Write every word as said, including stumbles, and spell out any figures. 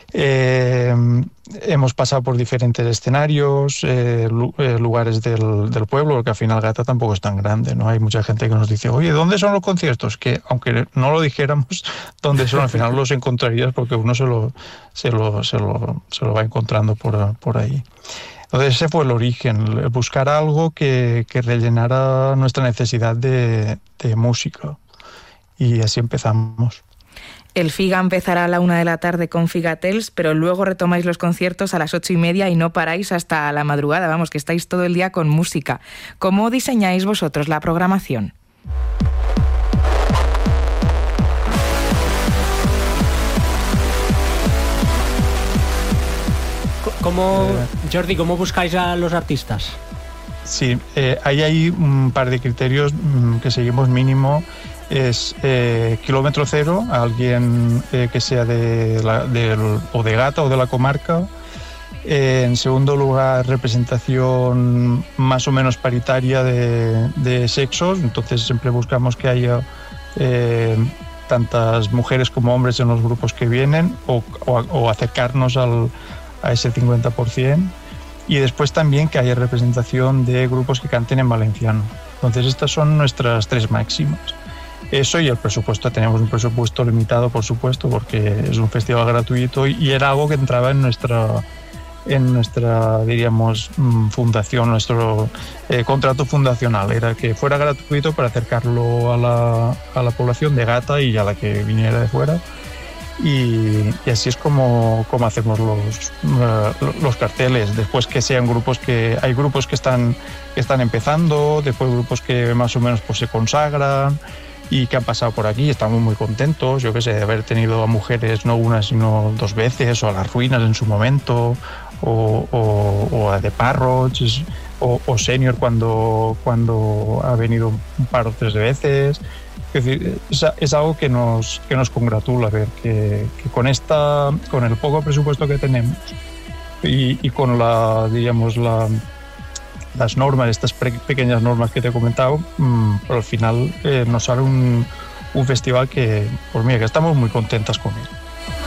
Eh, hemos pasado por diferentes escenarios, eh, lugares del, del pueblo, porque al final Gata tampoco es tan grande, ¿no? Hay mucha gente que nos dice, oye, ¿dónde son los conciertos? Que aunque no lo dijéramos dónde son, al final los encontrarías porque uno se lo, se lo, se lo, se lo va encontrando por, por ahí. Entonces ese fue el origen, buscar algo que, que rellenara nuestra necesidad de, de música. Y así empezamos. El Figa empezará a la una de la tarde con Figatels, pero luego retomáis los conciertos a las ocho y media y no paráis hasta la madrugada. Vamos, que estáis todo el día con música. ¿Cómo diseñáis vosotros la programación? ¿Cómo, Jordi, cómo buscáis a los artistas? Sí, eh, ahí hay un par de criterios que seguimos mínimo. Es eh, kilómetro cero, alguien eh, que sea de, la, de o de Gata o de la comarca. Eh, en segundo lugar, representación más o menos paritaria de, de sexos, entonces siempre buscamos que haya eh, tantas mujeres como hombres en los grupos que vienen, o, o, o acercarnos al, a ese cincuenta por ciento. Y después también que haya representación de grupos que canten en valenciano. Entonces estas son nuestras tres máximas. Eso y el presupuesto, tenemos un presupuesto limitado, por supuesto, porque es un festival gratuito y era algo que entraba en nuestra, en nuestra diríamos, fundación, nuestro eh, contrato fundacional. Era que fuera gratuito para acercarlo a la, a la población de Gata y a la que viniera de fuera. Y, y así es como, como hacemos los, uh, los carteles. Después que sean grupos que... Hay grupos que están, que están empezando, después grupos que más o menos pues, se consagran y que han pasado por aquí. Estamos muy contentos, yo qué sé, de haber tenido a mujeres no una sino dos veces, o a Las Ruinas en su momento, o, o, o a The Parrots, o, o Senior cuando, cuando ha venido un par o tres veces. Es decir, es, es algo que nos, que nos congratula ver que, que con esta, con el poco presupuesto que tenemos y, y con la, digamos, la las normas, estas pre- pequeñas normas que te he comentado, mmm, pero al final eh, nos sale un, un festival que, pues mira, que estamos muy contentas con él.